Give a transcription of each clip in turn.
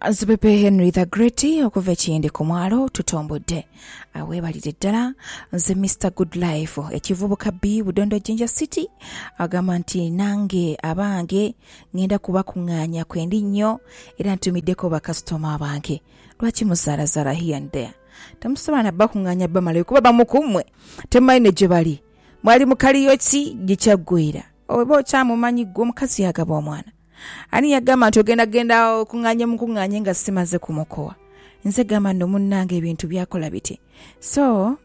Nzipepe Henry the Great okuva ekiyindi ku mwalo tutombodde aweebalire ddala nze Mr. Good Life ekivubuka B Budondo Jinja City agamba nti nange abange ngenda kubakuŋŋaanya kwendi nnyo era ntumiddeko bakasitoma abange lwaki muzaalazaala here and there temusobola bakuŋŋaanya bamalayo kuba bamukumwe temumanyi ne gye bali mwali mu kaliyoti gikyaggwira oba okyamumanyi gwe omukazi yagaba omwana ani yagamba nti ogenda okuŋŋaanya mukuŋŋaanye nga simaze kumukowa nze gamba nno munnange ebintu byakola biti so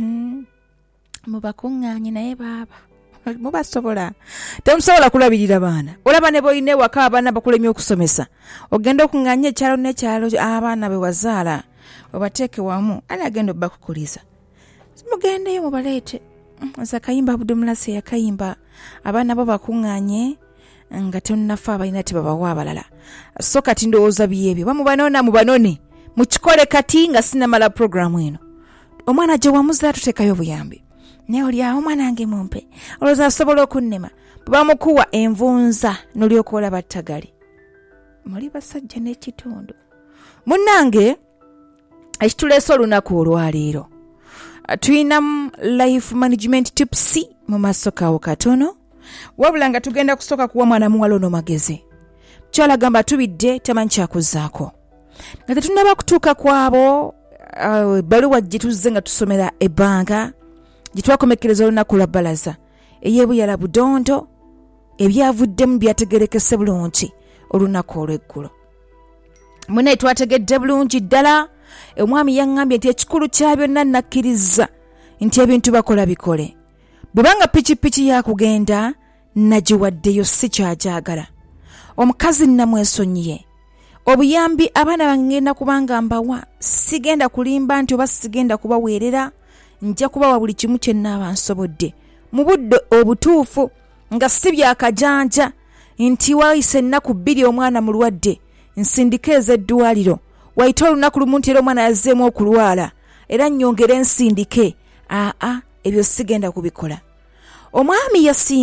mubakuŋŋaanye naye baaba mubasobola temusobola kulabirira baana olaba ne boyine waka abaana bakulemye okusomesa ogenda okuŋŋaanya ekyalo n'ekyalo abaana be wazaala obateeke wamu ani agenda obbakukuliza mugendeyo mubaleete nze kayimba Abdulmulasi yakayimba abaana bo bakuŋŋaanye nga tenafa abalina tebabawa abalala so kati ndowooza byebyo bamubanona mubanone mukikole kati nga sinamala programu eno omwana gye wamuza tuteekayo obuyambi naye oli awo omwana wange mumpe olowooza asobola okunnema bamukuwa envunza n'olyoka olaba ttagali muli basajja n'ekitundu munnange ekituleese olunaku olwaleero tuyina life management tips mu maaso kawo katono wabula nga tugenda kusooka kuwa mwana muwala ono magezi kyala gamba tubidde tamanyi kyakuzaako nga tetunaba kutuuka kwabo baluwa gye tuzze nga tusomera ebbanga gye twakomekereza olunaku lwa bbalaza ey'ebuyala budondo ebyavuddemu byategerekese bulungi olunaku olw'eggulo mune twategedde bulungi ddala omwami yaŋŋambye nti ekikulu kya byonna nakkiriza nti ebintu bakola bikole bwebanga pikipiki yakugenda nagiwaddeyo si kyajagala omukazi namwesonyiye obuyambi abaana bangenda kubanga mbawa sigenda kulimba nti oba sigenda kubaweerera nja kubawa buli kimu kye nnaaba nsobodde mu budde obutuufu nga si byakajanja nti wayise ennaku 2 omwana mulwadde nsindikeeza eddwaliro wayita olunaku lumu nti era omwana yazzeemu okulwala era nnyongere nsindike ebyo sigenda kubikola omwami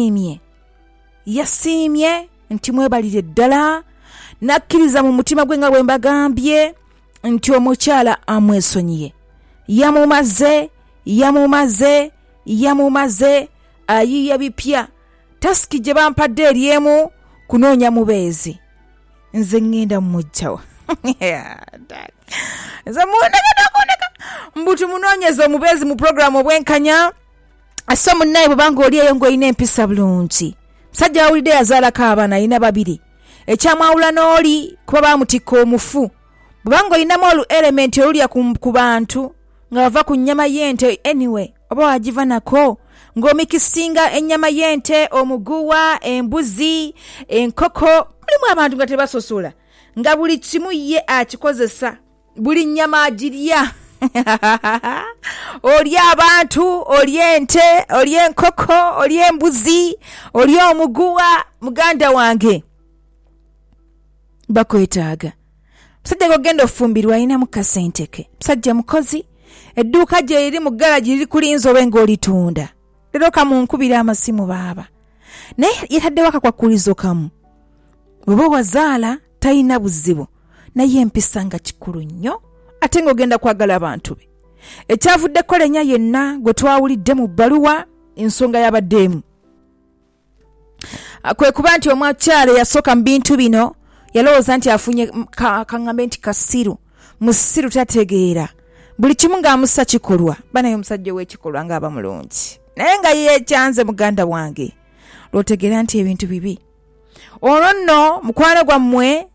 yasiimye nti mwebalire ddala nakkiriza mu mutima gwe nga bwe mbagambye nti omukyala amwesonyiye yamumaze ayiya bipya tasiki gye bampadde eryemu kunoonya mubeezi nze ngenda mumujjawa nze muoneka mbutu munoonyeza omubeezi mu programu obwenkanya aso munnaye bwebanga oli eyo ng'olina empisa bulungi musajja wawulidde yazaalako abaana alina 2 ekyamwawula n'oli kuba bamutikka omufu bwebanga olinamu olu elementi olulya ku bantu nga bava ku nnyama y'ente anyway oba wagiva nako ng'omikisinga ennyama y'ente omuguwa embuzi enkoko mulimu abantu nga tebasosola nga buli kimu ye akikozesa buli nnyama agirya oli abantu oli ente oli enkoko oli embuzi oli omuguwa muganda wange bakwetaaga musajja gogenda ofumbirwa alina mu kasenteke musajja mukozi edduuka gye liri mu galaji liri kulinza oba ng'olitunda lero kamunkubira amasimu baaba naye yetaddewo akakwakulizo kamu bw'oba wazaala talina buzibu naye empisa nga kikulu nnyo ate ng'ogenda kwagala abantu be ekyavuddeko lenya yenna gwe twawulidde mu bbaluwa ensonga y'abaddeemu kwe kuba nti omwakyala yasooka mu bintu bino yalowooza nti afunye kaŋŋambe nti kasiru musiru tategeera buli kimu ng'amussa kikolwa banaye omusajja w'ekikolwa ng'aba mulungi naye nga yeekyanze muganda wange lw'otegeera nti ebintu bibi olwo nno mukwano gwammwe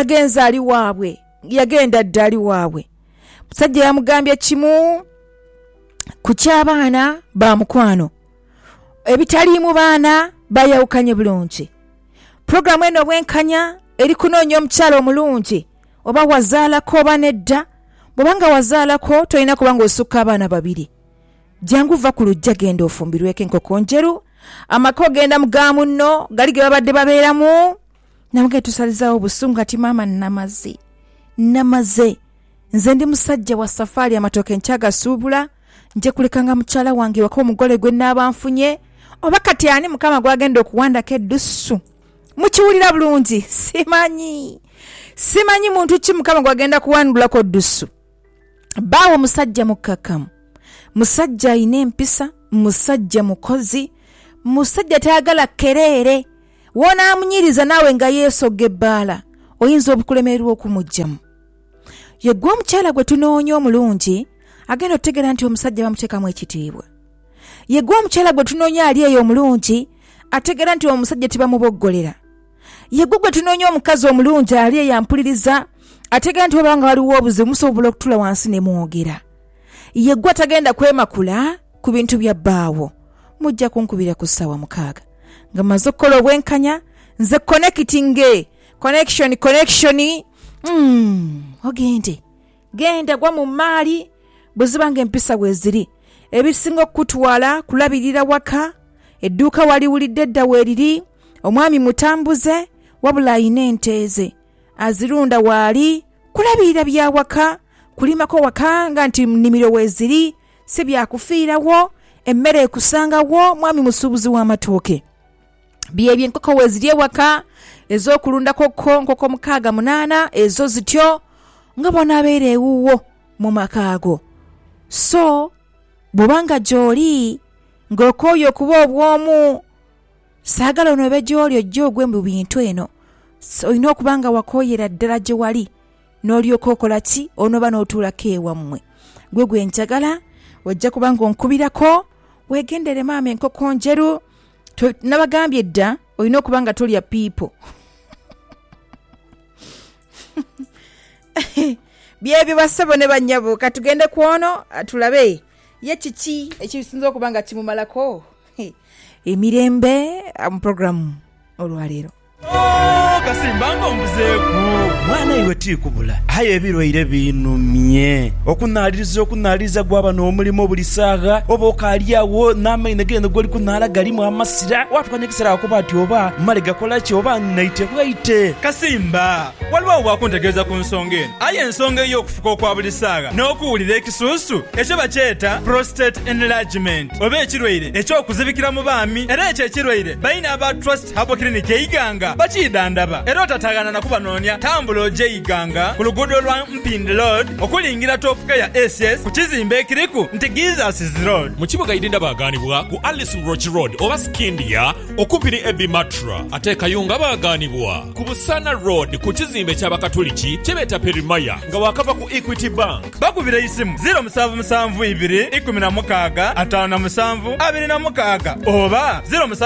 yagenda dda ali waabwe musajja yamugambye kimu ku ky'abaana ba mukwano ebitaliimu baana bayawukanye bulungi programu eno obwenkanya eri kunoonya omukyala omulungi oba wazaalako oba nedda bw'obanga wazaalako tolina kubanga osukka abaana 2 jangu va ku lujja genda ofumbirweko enkoko njeru amaka ogenda mugaamu nno gali ge babadde babeeramu namuge tusalizaawo obusungu ati maama namaze nze ndi musajja wa safaari amatooke nkyagasuubula nje kulekanga mukyala wange waka omugole gwe naaba nfunye oba kati ani mukama gwagenda okuwandako eddusu mukiwulira bulungi simanyi simanyi muntu ki Mukama gwagenda kuwandulako ddusu. Baawo musajja mukkakkamu, musajja ayina empisa, musajja mukozi, musajja tayagala kereere. Wonaamunyiriza naawe nga yeesogga ebbaala, oyinza obukulemererwa okumugjamu. Ye gwe omukyala gwe tunoonya omulungi, agenda otutegeera nti omusajja bamuteekamu ekitiibwa. Ye gwe omukyala gwe tunoonya ali eyo omulungi, ategeera nti omusajja tebamuboggolera. Ye gwe tunoonya omukazi omulungi ali eyo ampuliriza, ategeera nti wabanga waliwo obuzibu musobola okutula wansi ne mwogera. Ye gwe atagenda kwemakula ku bintu bya bbaawo. Mujja kunkubira ku ssaawa 6 nga mmaze okukola obwenkanya, nze connection ogende genda gwa mu maali bwe zibanga empisa bwe ziri. Ebisinga okutwala kulabirira waka, edduuka waliwulidde edda weeriri, omwami mutambuze wabula ayina enteeze azirunda waali, kulabirira bya waka, kulimako waka nga nti nnimiro weeziri, si byakufiirawo, emmere ekusangawo, mwami musuubuzi w'amatooke. Byebyo enkoko weeziri ewaka, ez'okulundako nkoko 6-8, ezo zityo nga bw'onaabeera ewuwo mu makaago. So bw'obanga gy'oli ng'okooye okuba obw'omu, saagala onoobe gy'oli ojja ogwe mu bintu eno. Olina okuba nga wakooyera ddala gye wali n'olyoka okola ki, onooba n'otuulako ewammwe. Gwe njagala ojja kuba ng'onkubirako, weegendere maama enkoko njeru. Nabagambye dda olina okuba nga tolya piipo. Byebyo bassebo ne bannyabo, katugende ku ono tulabe ye kiki ekisinza okuba nga kimumalako. Emirembe mu programu olwaleero. Kasimba ng'ombuzeeku mwana iwe tiikubula aye ebirwaire binumye okunaaliriza gwaba n'omulimu buli saaga oba okaalyawo n'amaino genda goli kunaala galimu amasira watukanekisera akuba ati oba male gakola ki oba naite bwaite. Kasimba waliwo bwakuntegeeza ku nsonga eno, aye ensonga ey'okufuka okwa buli saaga n'okuwulira ekisuusu ekyo bakyeta prostate enlargement oba ekirwaire eky'okuzibikira mu baami, era ekyo ekirwaire balina aba Trust Herbal Clinic eyiganga bakidandaba, era otatagana na kubanoonya tambula ojje Iganga ku luguudo lwa Mpindi Road okulingira Top Care SS ku kizimbe ekiriku nti Jesus Road mu kibuga idinda baganibwa ku Alice Roach Road oba Skindia okumpi ni Ebi Matra, ate Kayunga baganibwa ku Busana Road ku kizimbe ky'Abakatoliki kyebeta Perimaya nga wakava ku Equity Bank. Bakubira isimu 0772-57-57-26 oba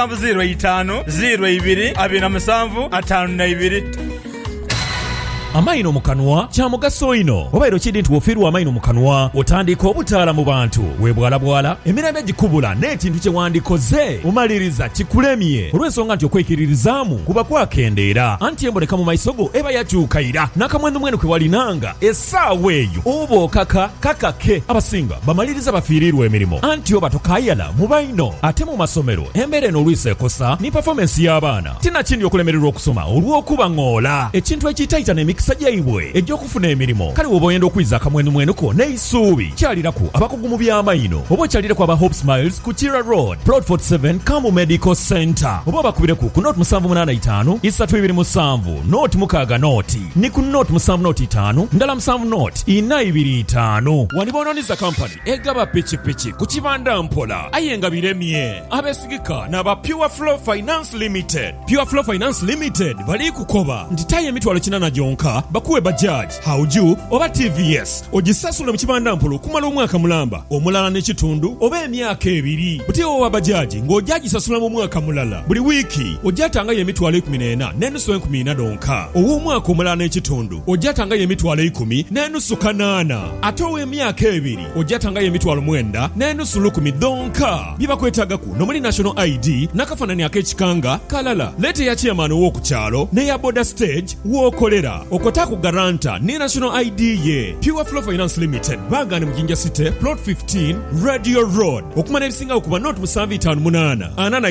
0705-02-27-52. Amaino mu kanwa kya mugaso ino. Obairo kidi nti wofiirwa amaino mu kanwa otandika obutaala mu bantu webwalabwala emirembe gikubula n'ekintu kye wandikoze omaliriza kikulemye olw'ensonga nti okwekiririzaamu kuba kwakendeera anti emboneka mu maiso go eba yatuukayira n'akamwenu kwe walinanga essaawa eyo oba okaka kakake. Abasinga bamaliriza bafiirirwa emirimu anti oba tokayala mu baino ate mu masomero embeera eno olwisa ekosa ni performance y'abaana tinakindi okulemererwa okusoma olw'okuba ng'ola ekintu ekiyitayita n'emikisa gyaibwe egy'okufuna emirimu. Kale woba oyenda okwiza akamwenu ko n'eisuubi kyaliraku abakugu mu by'amaino oba okyaliraku aba Hope Smiles ku Kira Road Plot 47 Kamu Medical Center oba bakubireku ku Note 785 327 Note 6 Note ni ku Note 7 Note 5 ndala 7 Note 425. Wanibononiza company egaba pichi ku kibanda mpola ayenga biremye abesigika n'aba Pure Flow Finance Limited. Pure Flow Finance Limited bali kukoba nditaye emitwalo 8 jonka bakuwe bajaji hauju oba TVS ogisasule mu kibanda mpolo kumala omwaka mulamba omulala n'ekitundu oba emyaka 2 butiwo wa bajaji ng'ojagisasula mu mwaka mulala buli wiiki ojjatanga y'emitwalo 14 n'enusu 10 donka ow'omwaka omulala n'ekitundu ojjatanga y'emitwalo 10 n'enusu 8 ate ow'emyaka 2 ojjatanga y'emitwalo 9 n'enusu 10 donka byebakwetagaku nomuli National ID n'akafanani ak'ekikanga kalala lete ya chairman w'okukyalo n'eya border stage w'okolera okotaku garanta ni National ID ye. Pure Flow Finance Limited bagane mu Jinja City Plot 15 Radio Road okumana ebisinga okuba Note 758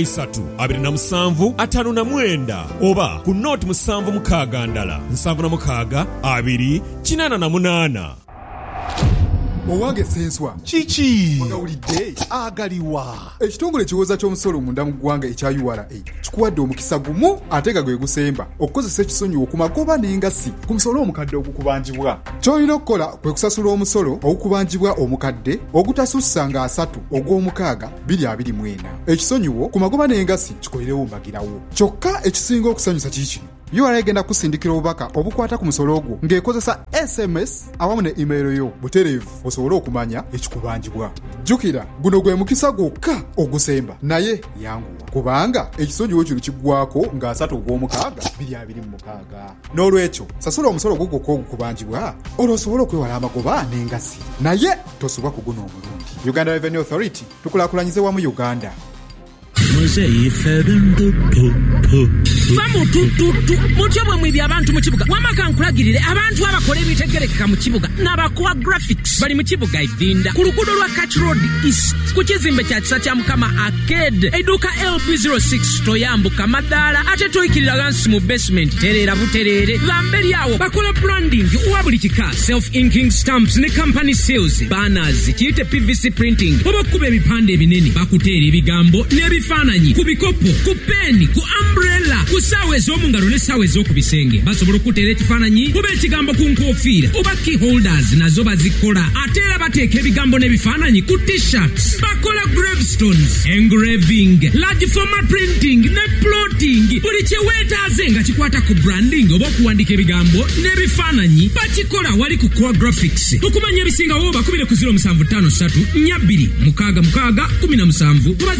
472 oba ku Note 7 ndala 76 2 8. owange senswa kiki ogawulidde agaliwa ekitongole kiwoza ky'omusolo munda mu ggwanga ekya URA kikuwadde omukisa gumu ate nga gwe gusemba okukozesa ekisonyiwo ku magoba n'engassi ku musolo omukadde ogukubanjibwa ky'olina okukola kwe kusasula omusolo ogukubanjibwa omukadde ogutasussa nga 3 ogw'omukaaga 2024 ekisonyiwo ku magoba n'engassi kikolerewo mbagirawo kyokka ekisinga okusanyusa kiki URA egenda kusindikira obubaka obukwata ku musolo ogwo ng'ekozesa SMS awamu ne email yo butereevu osobole okumanya ekikubanjibwa. Jjukira guno gwe mukisa gwokka ogusemba naye yanguwa kubanga ekisonyiwo kino kiggwako nga 3 ogw'omukaaga 2026. N'olwekyo sasula omusolo gwo gwokka ogukubanjibwa olwosobole okwewala amagoba n'engassi naye tosubwa ku guno omulundi. Uganda Revenue Authority tukulaakulanyize wamu Uganda. Mutyo mwe mwibya abantu mu kibuga wamaka nkulagirire abantu abakola ebitegerekeka mu kibuga n'abakuwa graphics bali mu kibuga idinda ku luguudo lwa Catch Road East ku kizimbe kya kisa kya Mukama Arcade eduka LB06 toyambuka madaala ate toyikirira gansi mu basement terera buterere lamberi awo bakola branding uwa buli kika self inking stamps ne company sales banners kiyite PVC printing oba kuba ebipande ebinene bakuteera ebigambo n'ebifaananyi ku bikopo ku peni ku umbrella ku ssaawa ez'omungalo ne ssaawa ez'okubisenge basobola okuteera ekifaananyi oba ekigambo ku nkoofiira oba key holders nazo bazikola ate era bateeka ebigambo n'ebifaananyi ku t-shirts bakola gravestones engraving large format printing ne plotting buli kyeweetaaze nga kikwata ku branding oba okuwandika ebigambo n'ebifaananyi bakikola wali ku Core Graphics okumanya ebisingawo bakubire ku 0753 46 17 oba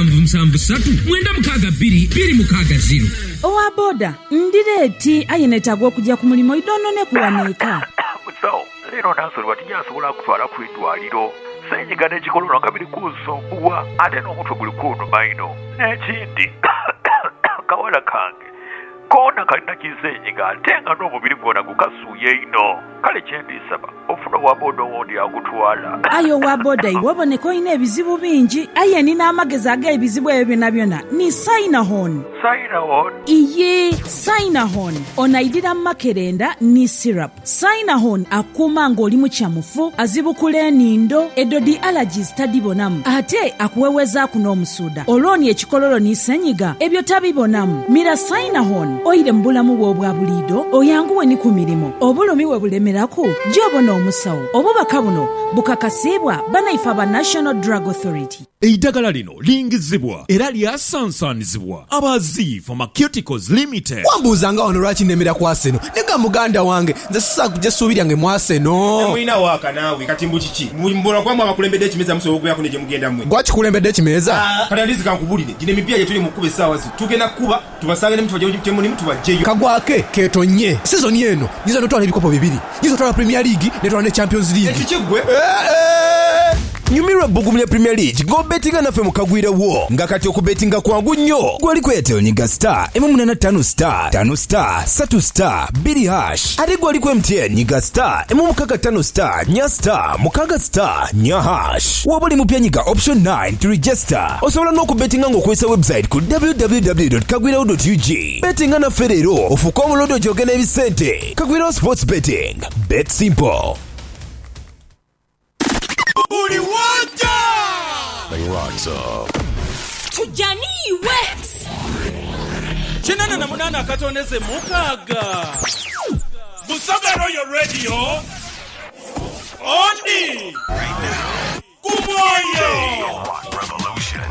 0773 owa boda ndireeti ayinetagwa okujja ku mulimu idonone kuwaneeka musawo leero nansolwa tinyasobola kutwala ku eddwaliro senyiga n'ekikololo nga biri kunsumbuwa ate n'omutwe guli kunnuma ino n'ekindi kawala kange koona kalina kisenyiga ate nga n'omubiri gwona gukasuuye ino kale kyendisaba ofuna owa boda owondi agutwala ayo owa boda iwe oboneka olina ebizibu bingi aye nina amagezi ag'ebizibu ebyo byonna byonna ni Sinahon iye Sinahon onaidira makerenda ni syrup Sinahon akuuma ng'oli mu kyamufu azibukula enindo edodi allergies tadibonamu ate akuwewezaako n'omusuuda olwoni ekikololo ni senyiga ebyo tabibonamu mira Sinahon oyire mu bulamu bwo obwa buliido oyanguwe ni ku mirimu obulumi we bulemeraku gy'obona omusawo obubaka buno bukakasibwa banaifa ba National Drug Authority. Eddagala lino lingizibwa era lyasansanizibwa abazi Pharmaceuticals Limited. Wambuuzanga wano lwaki nemera ku Arsenal nega muganda wange nze sisakujja suubirya nge mu Arsenal. Mulina waaka naawe kati mbu kiki mbona kwamu abakulembedde ekimeza musobola okuyako ne gye mugenda mmwe. Gwaki kulembedde ekimeza? Katalizi kankubulire gino emipira gye tuli mu kkuba essaawa zi tugenda kuba tubasange ne mutubajeyo temulimu tubajjeyo. Kagwake keetonye sizoni eno nyiza notwala ebikopo 2 nyiza otwala Premier League netwala ne Champions League. Ekikigwe Nyumirwa bugumya Premier League go betinga nafe mukagwira wo nga kati okubetinga kwangu nnyo gwali kwetelo nyiga star M85 star 5 star 3 star 2 hash ate gwali ku MTN nyiga star M55 star nya star mukaga star nya hash wabuli mupya nyiga option 9 to register osobola n'okubetinga ng'okozesa website ku www.kagwirawo.ug betinga nafe leero ofuuka omulondo gy'ogenda ebisente Kagwirawo sports betting bet simple. Buli wanja Rocks up. Tujaniwe 98 akatondeze mukaaga Busoga Royal Radio Oni right now Kumoyo Revolution.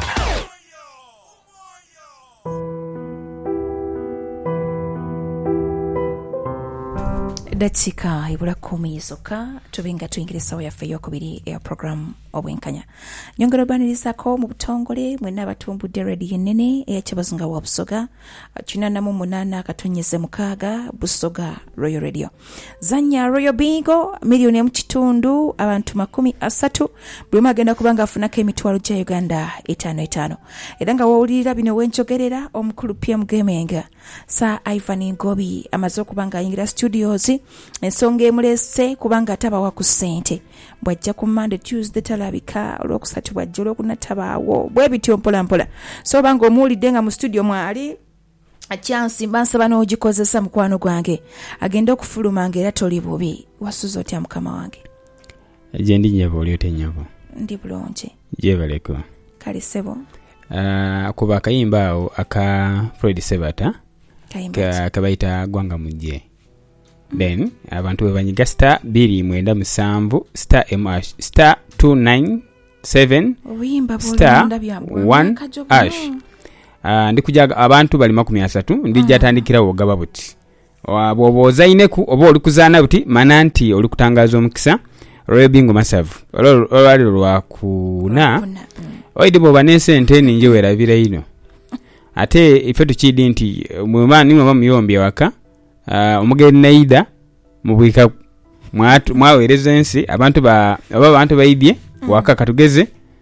dakiika ebula 10 zokka tubenga tuyingira essawa yaffe eyokubiri eya programu obwenkanya nyongera obanirizaako mu butongole mwenna abatumbudde rediyo ennene eyakibazunga wa Busoga 88 akatonyeze mukaaga Busoga Royal Radio zanya Royal Bingo miliyoni mu kitundu abantu 30 buli omu agenda kubanga afunako emitwalo gya Uganda 5 era nga wawulirira bino wenjogerera omukulu PM Gaming Sir Ivan Ngobi amaze okubanga ayingira studios ensonga emulese kubanga atabawa ku ssente bwajja ku Monday Tuesday talabika olwokusatu bwajja olwokunatabaawo bwe bityo mpola so banga omuwulidde nga mu studio mwali achansi bansaba n'ogikozesa mukwano gwange agenda okufuluma ng'era toli bubi wasuza otya mukama wange Je ndi nyabo oli otenyabo. Ndi bulungi. Je baleko. Kali sebo. Kuba kayimba awo aka Fred Sebata. Kayimba. Kabaita gwanga mujje. Then abantu bebanyiga star 297 star MH star 297 star 1 ash. Ndikujaga abantu bali 30 ndijja tandikirawo gaba buti. Bwoboza ineku oba oli kuzaana buti mananti oli kutangaza omukisa Royal Bingo Masavu olwali lwakuna oidi boba n'esente ninje werabira ino ate ife tukidi nti mwemani mwa muyombi waka omugeni naida mubwika mwawereza ensi abantu abantu baibye waka katugeze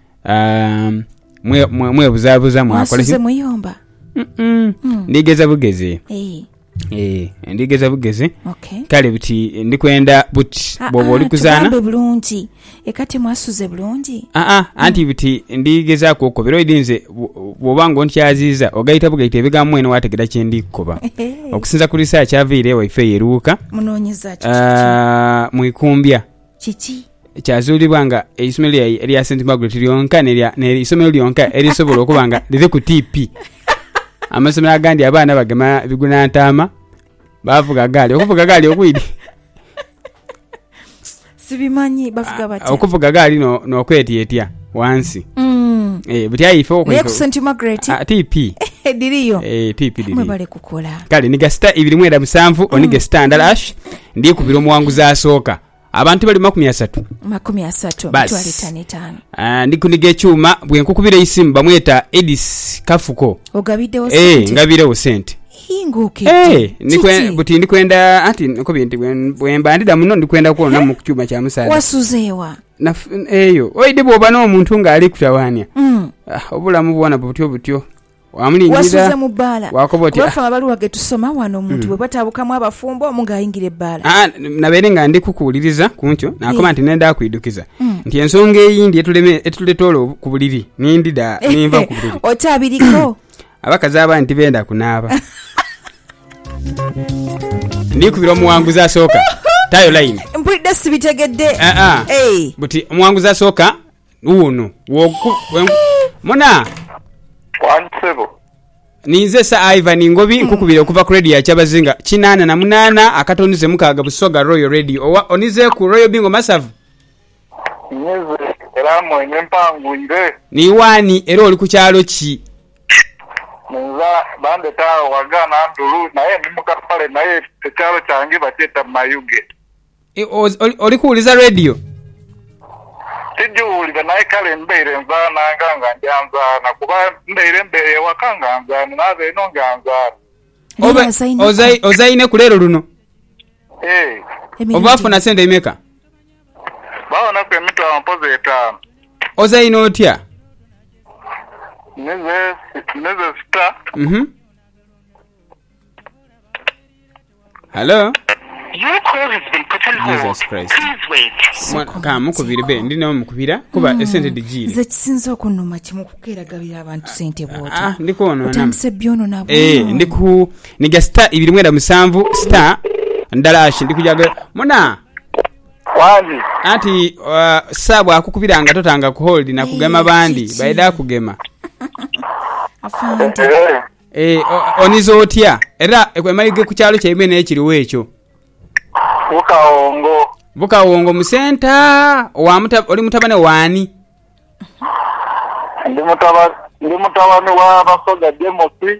mwe buzabuza mwakola ki muyomba ndigeza bugeze ndigeza bugeze kale buti ndikwenda buti bobo oli kuzana bulungi ekati mwasuze bulungi anti buti ndigeza kokobero idinze bobango ntyaziza ogaita bugaita ebigamwe mwene wategera kyendikoba okusinza kuli research avire wifi yeruka munonyeza mwikumbya chichi kyazulibwanga eisomero erya St Margaret lyonka ne isomero lyonka erisobola okubanga liri ku TP amasomero agandi abaana bagema biguna ntama bavuga gali okuvuga gali okwidi sibimanyi bavuga batya okuvuga gali no kweti etya wansi butya ifo ko ku St Margaret TP diriyo TP diriyo mwebale kukola kale niga star 2 onige standard ash ndi kubiro muwanguza asooka abantu bali 30 25 ndikuniga ekyuma bwe nkukubira isimu bamweta Edis Kafuko ogabiddewo sente ngabirewo sente ingukete buti ndikwenda ati nko binti bwembandida muno ndikwenda kuona mu kyuma kya musala wasuzewa eyo oide boba no muntu nga ali kutawania obulamu bwana butyo wamulingira wasuze mu bala wakoboti bafa abaluwa getusoma wano omuntu bwe batabukamu abafumbo omunga ayingira ebbala nabere nga ndi kukuuliriza kuncho nakoma nti nenda kuidukiza nti ensonga eyindi etuletoolo ku buliri nindida nimva ku buliri otabiriko abakazi abantu benda kunaaba ndi kubira omuwanguzi asooka tayo line mpulidde sibitegedde buti omuwanguzi asooka uno mona wansebo ninze sa Ivan Ngobi nkukubira okuva ku radio ya Kyabazinga 88 akatonize mukaga busoga Royal Radio onize ku Royal Bingo Masavu nyeze era mwenye mpanguire ni wani era oli ku kyalo ki nza bande tawo wagana ndulu naye ndi mukapale naye ekyalo kyange bakyeta Mayuge oli kuuliza radio tijuulira naye kale mbeire nzaana nganga ndyanzaana kuba mbeire wakanga nzaana nabe eno nganzaana ozaine ku leero luno obafuna sente imeka baona ku emitwalo mpozi 5 ozaine otya neze star hello Your call has been put on hold. Jesus Christ. Please wait. Kamukubira be ndina mukubira kuba esente digiri. Ze kisinzo okunuma kimukukera gabira abantu sente bota. Ndikono Utandise byono nabo. Ndiku niga star 2 star ndalashi ndikujaga mona wandi ati sabu akukubira nga totanga ku hold na kugema bandi baida kugema afande onizo otya era ekwemayige ku kyalo kya imene ekiriwo ekyo Bukawongo musenta oli mutabane wani ndi mutabane wa basoga demosi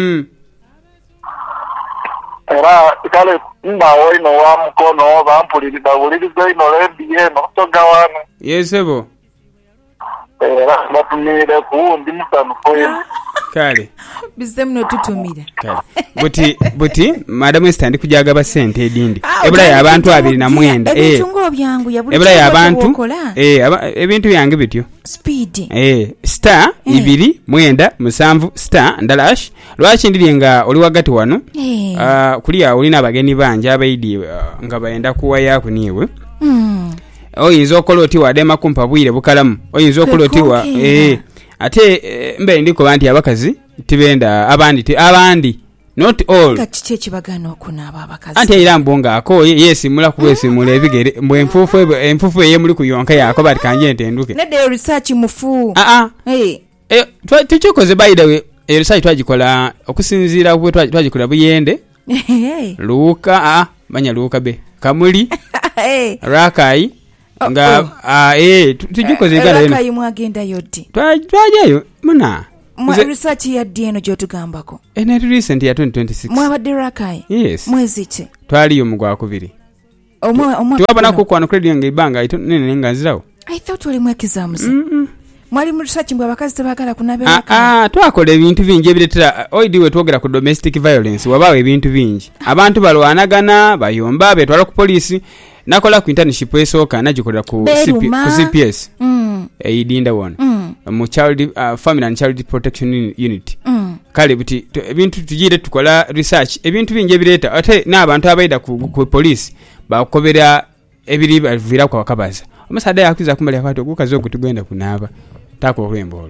era kale mbawo ino wa mukono bampulirira buliriza ino lembi eno soga wanu yesebo era batumire kuwundi musanu foyeni kale bizemno tutumira kale buti madam Esther ndi kujaga ba sente edindi ebula ya abantu 209 ebintungo byangu yabuli ebula ya abantu ebintu byange bityo speed star 297 star ndalash lwachi ndilinga oli wagati wano kulia olina abageni banje abaidi nga bayenda kuwaya kuniwe oyinza okoloti wadema kumpa bwire bukalamu oyinza okoloti ate mbe ndiko banti abakazi tibenda abandi not all kati ekibagano okunaaba abakazi anti era mbonga akoye yesimula kuwesimula ebigere enfufu eyemuli kuyonka yako bati kanje entenduke nedde research mufu tukikoze by the way research twagikola okusinziira ku twagikola buyende luuka manya luuka be kamuli rakai nga tujikoze igala rakai mwagenda yoddi twajayo muna research ya dieno gyotugambako net recent ya 2026 mwabadde rakai yes mwezi ki twaliyo mu gwakubiri tiwabona ku kwano credit yange ibanga nene nga nzirawo I thought oli mwekizamuze mwali mu research mbwe abakazi tebagala kunabera twakola ebintu bingi ebiretera oidiwe twogera ku domestic violence wabawo ebintu bingi abantu balwanagana bayomba betwala ku polisi nakola ku internship esooka nagikolera ku CPS eidinda wona mu child family and child protection unit kale buti ebintu tujire tukola research ebintu bingi ebireta ate n'abantu abaida ku polisi bakobera ebiri bavira kwa kabaza omusada yakuza kumbali akwato gukazo okutugenda kunaaba tako olwembolo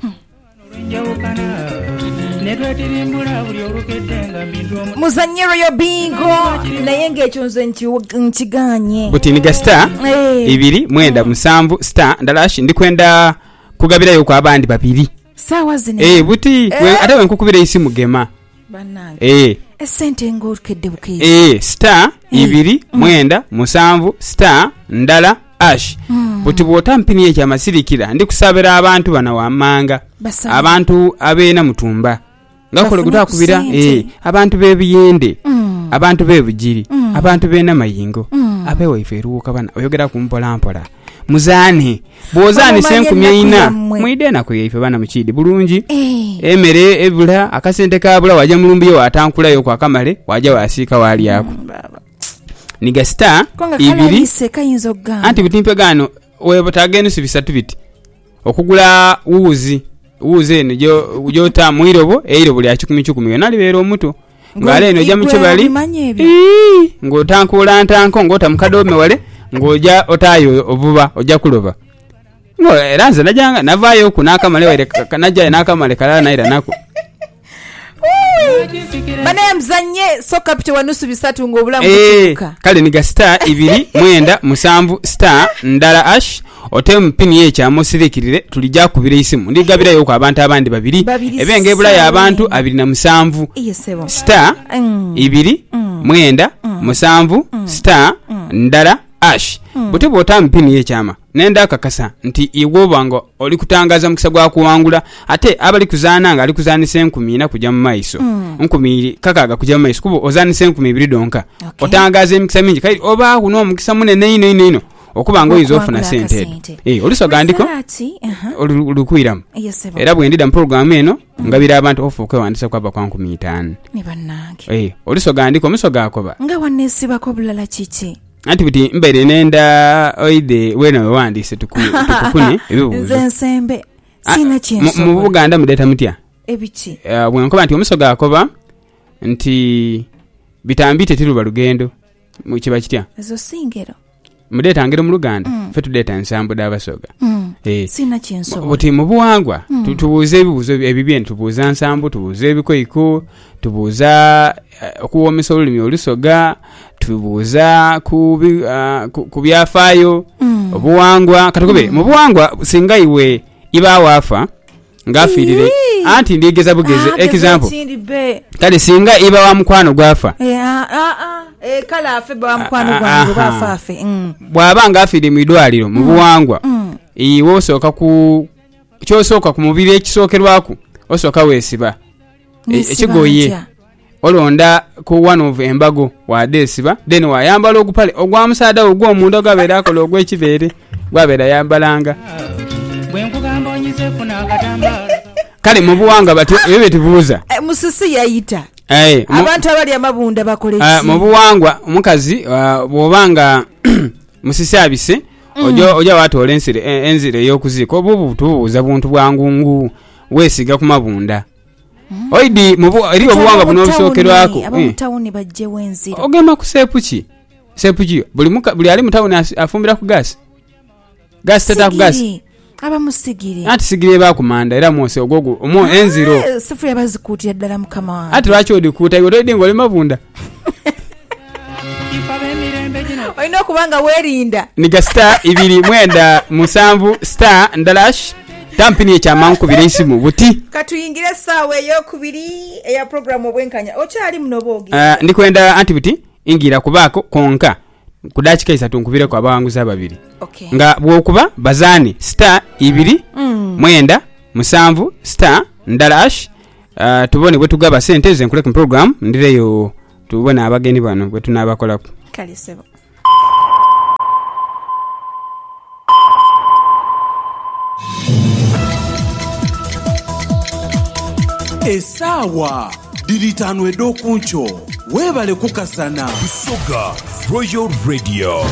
muzanyiro yo bingo naye ng'ekyo nze nkiganye butiniga star 2 star ndalashi ndikwenda kugabirayo kwa abandi babiri sawa zine buti ate wenkukubira isimu gema banange esente ng'okedde bukeezi star 2 star ndala ash buti bwotampini ekyamasirikira ndikusabira abantu bana wamanga abantu abeena mutumba ngakole gutakubira abantu bebiyende abantu bebujiri abantu beena mayingo abewe iferuka bana oyogera kumpola mpola muzane bozane senkumyeina mwide nako yife bana mukidi bulungi emere ebula akasente kabula waje mulumbiyo atankulayo kwa kamale waje wasika wali yako niga star 2 anti butimpe gano webotagene sibisatu biti okugula wuuze nejo ujota mwirobo eirobo lya 10 nali bero omuto ngale eno ja mukibali ngotankula ntanko ngota mukadome wale ngoja otayo ovuba oja kuloba ngo eranze najanga navayo kunaka male wale kanaja naka male kala naira nako bane mzanye soka picho wanusu bisatu ngobulamu kutuka kale niga star 2 star ndala ash otemu pini yecha musirikirire tulija kubira isimu ndigabira yo kwa abantu abandi babiri ebenge ebula ya abantu 27 star 2 star ndala ash bote botamu pini yechama nenda kakasa nti iwobango oli kutangaza mukisa gwa kuwangula ate abali kuzaana nga ali kuzanisa 10 kujja mu maiso 10 kakaga kujja mu maiso kubo ozanisa 10 donka otangaza emikisa mingi kai oba kuno omukisa munene ino okuba ngo izo ofuna sente olisoga ndiko olukwiramu era bwendida mu program eno ngabira abantu ofuke wandisa kwaba kwa 15 ni bannange olisoga ndiko musoga akoba nga wanesiba ko bulala chichi anti buti mbere nenda oide wena wandise tukune nze nsembe sina chenso mu Buganda mudeta mutya ebichi bwenkoba nti omusoga akoba nti bitambite tiruba lugendo mu kiba kitya ezo singero mudeta ngero mu Luganda fetu deta nsambu dabasoga sina chenso buti mu buwangwa tubuze ebibuzo ebibyen tubuza nsambu tubuze ebikoiko tubuza okuwomesa olulimi olusoga tubuza ku byafaayo obuwangwa katakobe mu buwangwa singa iwe iba wafa ngafirire anti ndigeza bugeze example kale singa iba wa mukwano gwafa kala afe ba mukwano gwange gwafa afe bwaba ngafire mu idwaliro mu buwangwa iwo osoka ku kyosoka ku mubiri ekisookerwaku osoka wesiba ekigoye olonda ku one of embago wa desiba then wayambala ogupale ogwa musada ogwo omuntu ogabera akola ogwekibere gwabera yambalanga bwenkugamba onyize funa akatambala kale mu buwanga bati ebyo tubuuza musisi yayita abantu abali amabunda bakole mu buwangwa omukazi bwobanga musisi abise ojo watola enzire y'okuziika obubu tubuuza buntu bwangungu wesiga ku mabunda oidi eri obuwanga buno obusookerwako abamutawuni bajje wenzira ogema ku sepuki buli ali mutawuni afumbira ku gasi tata ku gasi abamusigire ati sigire bakumanda era mwose ogogo omo enziro sifu yabazikuutira ddala mukama wange ati lwaki odikuuta iwe toyidde ng'oli mabunda olina okubanga weerinda niga star 297 star ndalash tampini ekyamangu kubira isimu buti katuyingire essaawa ey'okubiri eya programu obwenkanya okyali muno boogi ndikwenda anti buti ingira kubaako konka ku dakika 3 nkubireko abawanguzi ababiri nga bw'okuba bazaani star 297 star ndalash tubone bwe tugaba sente ze nkuleke mu program ndireyo tubone abagenyi bano bwe tunaabakolako kale sebo Essaawa diri 5 ed'okunkyo weebale kukasana Busoga Royal Radio